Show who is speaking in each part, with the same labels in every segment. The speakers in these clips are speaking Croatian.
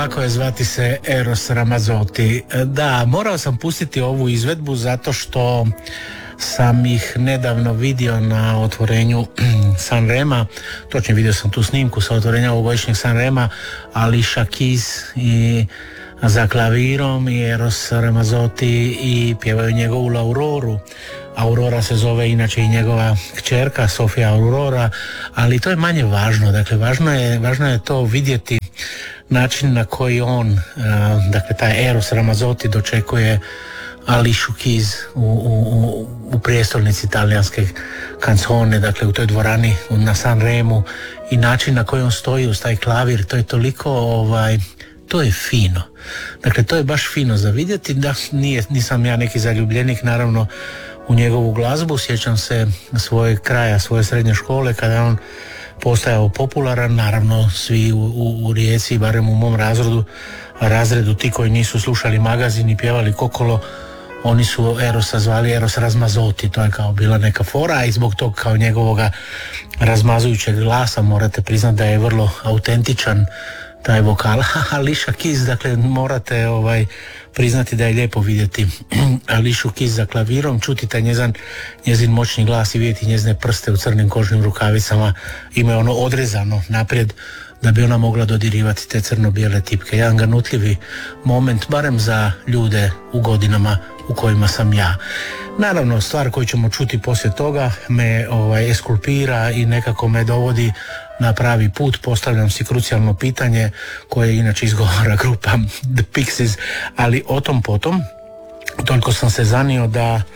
Speaker 1: lako je zvati se Eros Ramazzotti. Da, morao sam pustiti ovu izvedbu zato što sam ih nedavno vidio na otvorenju Sanrema, točnije vidio sam tu snimku sa otvorenja ovogodišnjeg Sanrema, Alicia Keys i za klavirom i Eros Ramazzotti i pjevaju njegovu Auroru. Aurora se zove inače i njegova kćerka Sofia Aurora, ali to je manje važno. Dakle, važno je to vidjeti način na koji on, dakle taj Eros Ramazzotti dočekuje Alicia Keys u prijestolnici talijanske kancone, dakle u toj dvorani na Sanremu, i način na koji on stoji uz taj klavir, to je toliko to je fino. Dakle, to je baš fino za vidjeti. Da, nisam ja neki zaljubljenik naravno u njegovu glazbu. Sjećam se svojeg kraja, svoje srednje škole kada on postajao popularan. Naravno svi u Rijeci, barem u mom razredu, ti koji nisu slušali Magazin i pjevali Kokolo, oni su Erosa zvali Eros Ramazzotti. To je kao bila neka fora i zbog tog kao njegovoga razmazujućeg glasa morate priznati da je vrlo autentičan taj vokal. Alicia Keys, dakle morate priznati da je lijepo vidjeti Alicia Keys za klavirom, čuti taj njezin moćni glas i vidjeti njezine prste u crnim kožnim rukavicama. Ima je ono odrezano naprijed da bi ona mogla dodirivati te crno-bijele tipke. Jedan ganutljivi moment, barem za ljude u godinama u kojima sam ja. Naravno, stvar koju ćemo čuti poslije toga me eskulpira i nekako me dovodi na pravi put. Postavljam si krucijalno pitanje koje inače izgovara grupa The Pixies, ali o tom potom. Toliko sam se zanio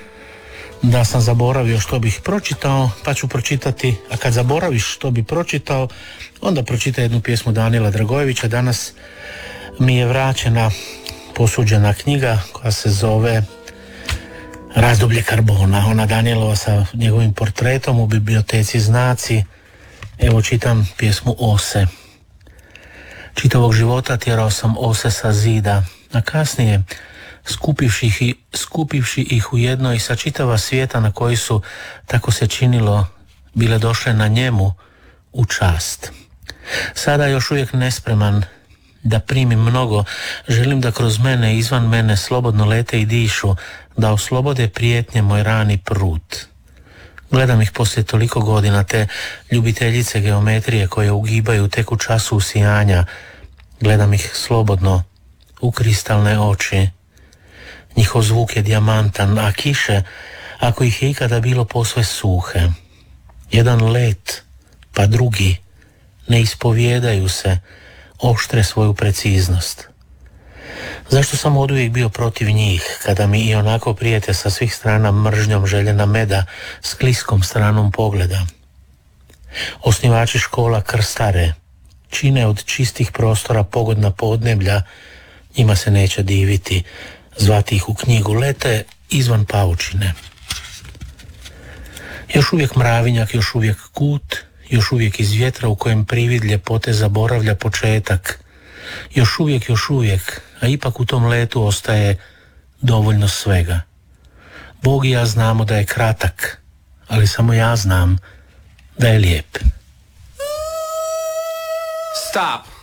Speaker 1: da sam zaboravio što bih pročitao, pa ću pročitati, a kad zaboraviš što bi pročitao, onda pročitaj jednu pjesmu Danila Dragojevića. Danas mi je vraćena posuđena knjiga koja se zove Razdoblje karbona, ona Danielova sa njegovim portretom u biblioteci Znaci. Evo čitam pjesmu Ose. Čitavog života tjerao sam ose sa zida, a kasnije skupivši ih u jedno i sa čitava svijeta na koji su, tako se činilo, bile došle na njemu u čast. Sada još uvijek nespreman da primim mnogo, želim da kroz mene i izvan mene slobodno lete i dišu, da oslobode prijetnje moj rani prut. Gledam ih poslije toliko godina, te ljubiteljice geometrije koje ugibaju tek u času usijanja. Gledam ih slobodno u kristalne oči. Njihov zvuk je dijamantan, a kiše, ako ih je ikada bilo, posve suhe. Jedan let, pa drugi, ne ispovijedaju se, oštre svoju preciznost. Zašto sam oduvijek bio protiv njih, kada mi i onako prijete sa svih strana mržnjom željena meda, s kliskom stranom pogleda? Osnivači škola krstare, čine od čistih prostora pogodna podneblja, njima se neće diviti, zvati ih u knjigu, lete izvan paučine. Još uvijek mravinjak, još uvijek kut, još uvijek iz vjetra u kojem privid ljepote zaboravlja početak. Još uvijek, a ipak u tom letu ostaje dovoljno svega. Bog i ja znamo da je kratak, ali samo ja znam da je lijep.
Speaker 2: Stop.